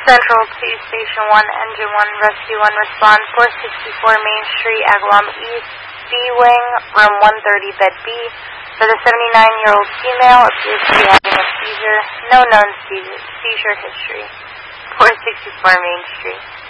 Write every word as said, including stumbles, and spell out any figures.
Central to Station one, Engine one, Rescue one, respond four sixty-four Main Street, Agawam East, B-Wing, room one thirty, bed B. For the seventy-nine-year-old female, appears to be having a seizure. No known seizure, seizure history. four sixty-four Main Street.